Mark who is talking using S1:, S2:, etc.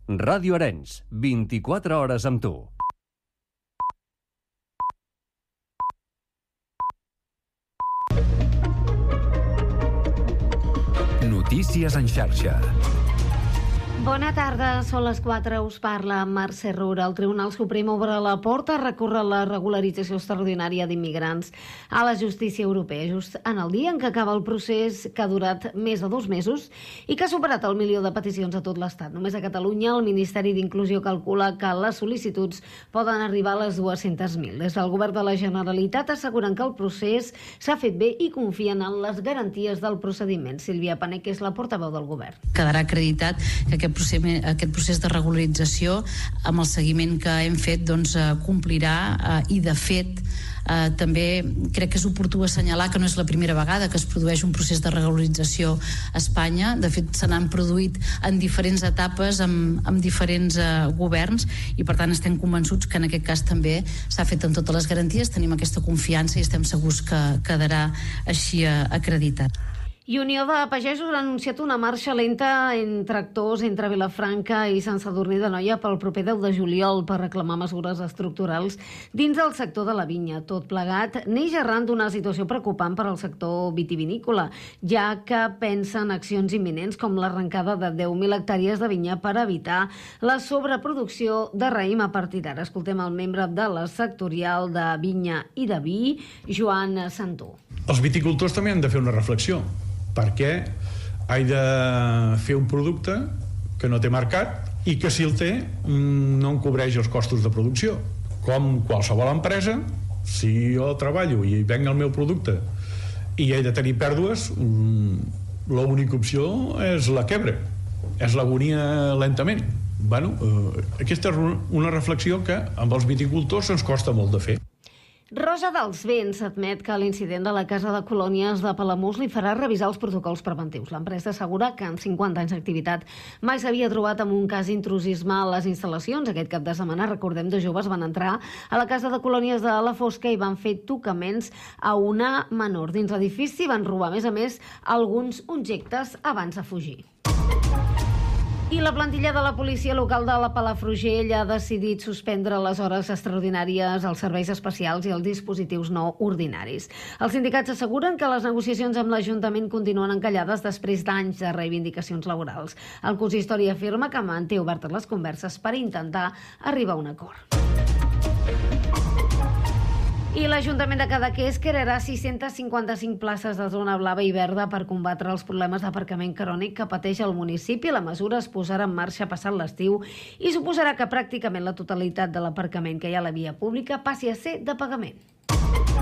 S1: Ràdio Arenys, 24 hores amb tu.
S2: Notícies en xarxa.
S3: Bona tarda, són les 4, us parla Mercè Roura. El Tribunal Suprem obre la porta a recórrer la regularització extraordinària d'immigrants a la justícia europea, just en el dia en què acaba el procés que ha durat més de 2 mesos i que ha superat el 1.000.000 de peticions a tot l'Estat. Només a Catalunya el Ministeri d'Inclusió calcula que les sol·licituds poden arribar a les 200.000. Des del Govern de la Generalitat asseguren que el procés s'ha fet bé i confien en les garanties del procediment. Sílvia Pané, que és la portaveu del Govern.
S4: Quedarà acreditat que aquest procés de regularització, amb el seguiment que hem fet, complirà i, de fet, també crec que és oportú assenyalar que no és la primera vegada que es produeix un procés de regularització a Espanya. De fet, se n'han produït en diferents etapes amb diferents governs i, per tant, estem convençuts que en aquest cas també s'ha fet amb totes les garanties, tenim aquesta confiança i estem segurs que quedarà així acreditat.
S3: I Unió de Pagesos ha anunciat una marxa lenta en tractors entre Vilafranca i Sant Sadurní d'Anoia pel proper 10 de juliol per reclamar mesures estructurals dins del sector de la vinya. Tot plegat neix arran d'una situació preocupant per al sector vitivinícola, ja que pensen accions imminents com l'arrencada de 10.000 hectàrees de vinya per evitar la sobreproducció de raïm a partir d'ara. Escoltem el membre de la sectorial de vinya i de vi, Joan Santó.
S5: Els viticultors també han de fer una reflexió, perquè he de fer un producte que no té mercat i que si el té no em cobreix els costos de producció. Com qualsevol empresa, si jo treballo i venc el meu producte i he de tenir pèrdues, l'única opció és la quebra, és l'agonia lentament. Aquesta és una reflexió que amb els viticultors ens costa molt de fer.
S3: Rosa dels Vents admet que l'incident de la Casa de Colònies de Palamós li farà revisar els protocols preventius. L'empresa assegura que en 50 anys d'activitat mai s'havia trobat amb un cas d'intrusisme a les instal·lacions. Aquest cap de setmana, recordem, 2 joves van entrar a la Casa de Colònies de la Fosca i van fer tocaments a una menor. Dins l'edifici van robar, a més, alguns objectes abans de fugir. I la plantilla de la policia local de la Palafrugell ha decidit suspendre les hores extraordinàries, els serveis especials i els dispositius no ordinaris. Els sindicats asseguren que les negociacions amb l'Ajuntament continuen encallades després d'anys de reivindicacions laborals. El consistori afirma que manté obertes les converses per intentar arribar a un acord. I l'Ajuntament de Cadaqués crearà 655 places de zona blava i verda per combatre els problemes d'aparcament crònic que pateix el municipi. La mesura es posarà en marxa passat l'estiu i suposarà que pràcticament la totalitat de l'aparcament que hi ha a la via pública passi a ser de pagament.